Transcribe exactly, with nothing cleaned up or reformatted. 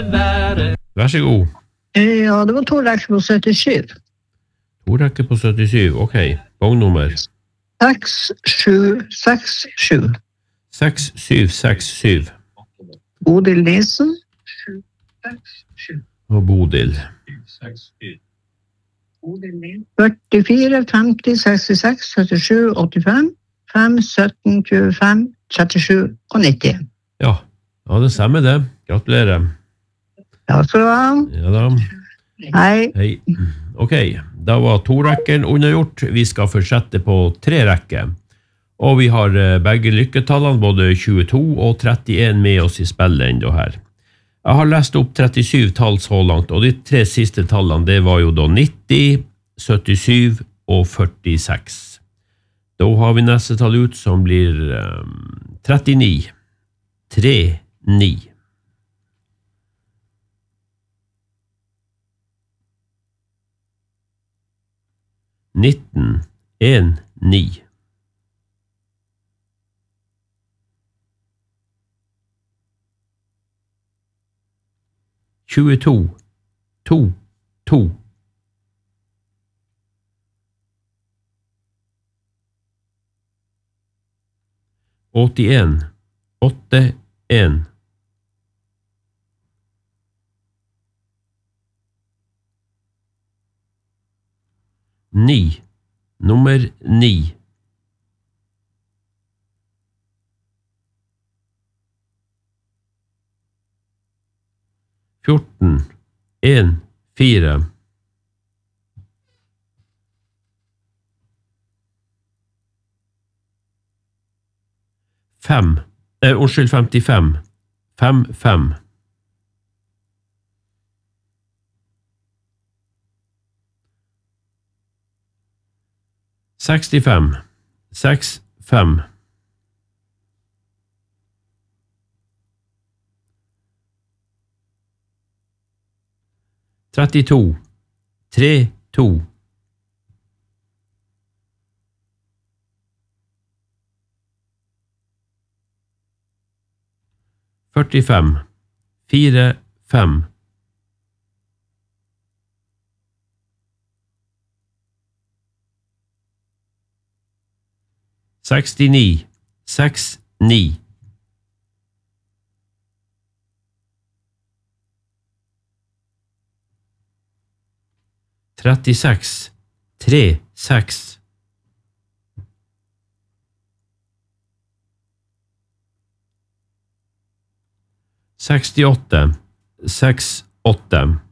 Vær så god. Ja, det var to rekker på syttisju. To rekker på syttisju, ok. Vognummer. seks sju seks sju. seks syv seks syv. Bodil Nielsen. Og Bodil. førtifire, femti, sekstiseks, syttisju, åttifem, fem, sytten, tjuefem, trettisju og nitti. Ja, ja det stemmer det. Gratulerer. Ja, skal du ha. Ja da. Hei. Hei. Ok, da var to rekken unnagjort. Vi skal fortsette på tre rekker. Og vi har begge lykketallene, både tjueto og trettien med oss i spillet enda her. Jeg har lest opp trettisju tall så langt, og de tre siste tallene, det var jo da nitti, syttisju og førtiseks. Da har vi neste tall ut som blir um, trettini. tre ni. nitten, en, ni. tjueto, to, to. åttien, åtte, en. Ni, nummer ni. fjorten, en, fire. Fem, eh, unnskyld, femtifem. Fem, fem. Sekstifem, seks, fem. trettito, tre, to. førtifem, fire, fem. sekstini, seks, ni. trettiseks, tre, seks. sekstiåtte, seks, åtte.